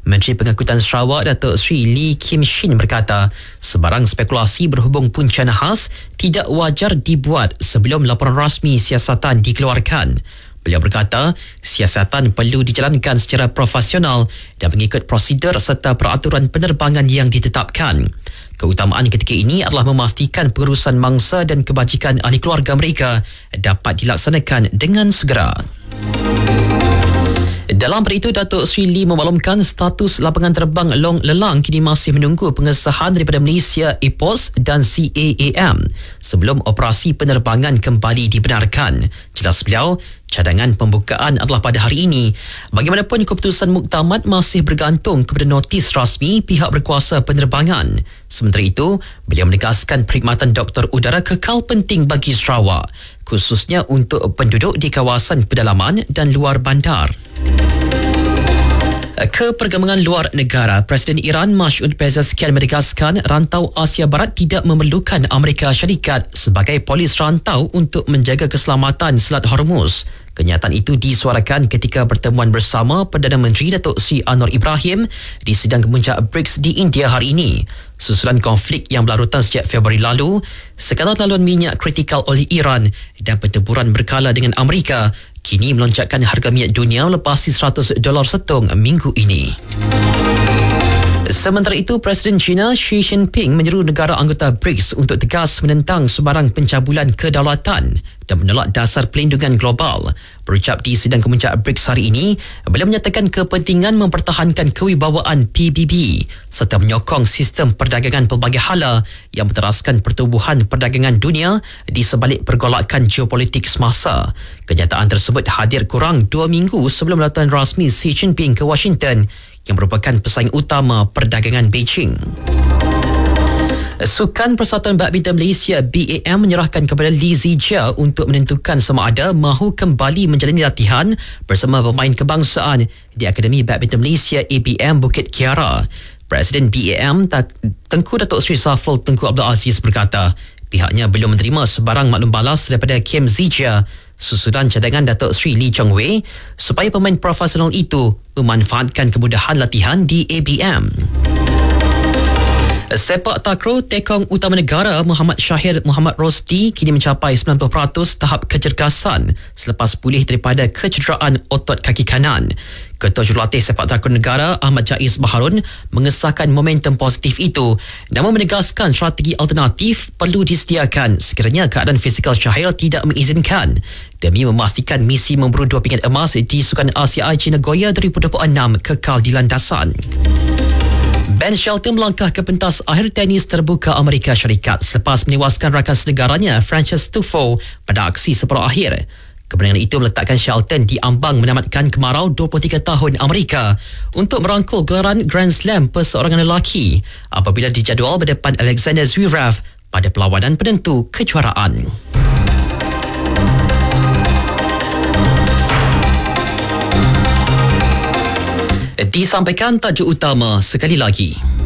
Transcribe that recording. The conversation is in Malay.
Menteri Pengangkutan Sarawak Datuk Seri Lee Kim Shin berkata, sebarang spekulasi berhubung punca nahas tidak wajar dibuat sebelum laporan rasmi siasatan dikeluarkan. Beliau berkata, siasatan perlu dijalankan secara profesional dan mengikut prosedur serta peraturan penerbangan yang ditetapkan. Keutamaan ketika ini adalah memastikan pengurusan mangsa dan kebajikan ahli keluarga mereka dapat dilaksanakan dengan segera. Dalam pada itu, Datuk Seri Lee memaklumkan status lapangan terbang Long Lelang kini masih menunggu pengesahan daripada Malaysia Airports dan CAAM sebelum operasi penerbangan kembali dibenarkan. Jelas beliau, cadangan pembukaan adalah pada hari ini. Bagaimanapun, keputusan muktamad masih bergantung kepada notis rasmi pihak berkuasa penerbangan. Sementara itu, beliau menegaskan perkhidmatan doktor udara kekal penting bagi Sarawak, khususnya untuk penduduk di kawasan pedalaman dan luar bandar. Ke perkembangan luar negara, Presiden Iran Masoud Pezeshkian menegaskan rantau Asia Barat tidak memerlukan Amerika Syarikat sebagai polis rantau untuk menjaga keselamatan Selat Hormuz. Kenyataan itu disuarakan ketika pertemuan bersama Perdana Menteri Datuk Seri Anwar Ibrahim di sidang kemuncak BRICS di India hari ini. Susulan konflik yang berlarutan sejak Februari lalu, sekadar laluan minyak kritikal oleh Iran dan pertempuran berkala dengan Amerika kini melonjakkan harga minyak dunia melepasi $100 setung minggu ini. Sementara itu, Presiden China Xi Jinping menyeru negara anggota BRICS untuk tegas menentang sebarang pencabulan kedaulatan dan menolak dasar perlindungan global. Berucap di sidang kemuncak BRICS hari ini, beliau menyatakan kepentingan mempertahankan kewibawaan PBB serta menyokong sistem perdagangan pelbagai hala yang menteraskan pertumbuhan perdagangan dunia di sebalik pergolakan geopolitik semasa. Kenyataan tersebut hadir kurang 2 minggu sebelum lawatan rasmi Xi Jinping ke Washington yang merupakan pesaing utama perdagangan Beijing. Sukan Persatuan Badminton Malaysia BAM menyerahkan kepada Lee Zijia untuk menentukan sama ada mahu kembali menjalani latihan bersama pemain kebangsaan di Akademi Badminton Malaysia ABM Bukit Kiara. Presiden BAM Tengku Datuk Seri Safrul Tengku Abdul Aziz berkata, pihaknya belum menerima sebarang maklum balas daripada Kim Zijia susulan cadangan Datuk Seri Lee Chong Wei supaya pemain profesional itu memanfaatkan kemudahan latihan di ABM. Sepak takraw tekong utama negara Muhammad Syahir Muhammad Rosdi kini mencapai 90% tahap kecergasan selepas pulih daripada kecederaan otot kaki kanan. Ketua Jurulatih Sepak Takraw Negara Ahmad Jaiz Baharun mengesahkan momentum positif itu, namun menegaskan strategi alternatif perlu disediakan sekiranya keadaan fizikal Syahir tidak mengizinkan demi memastikan misi memburu 2 pingat emas di Sukan Asia Chi Nagoya 2026 kekal di landasan. Ben Shelton melangkah ke pentas akhir tenis terbuka Amerika Syarikat selepas menewaskan rakan senegaranya Frances Tiafoe pada aksi separuh akhir. Kemenangan itu meletakkan Shelton di ambang menamatkan kemarau 23 tahun Amerika untuk merangkul gelaran Grand Slam perseorangan lelaki apabila dijadual berdepan Alexander Zverev pada perlawanan penentu kejuaraan. Disampaikan tajuk utama sekali lagi.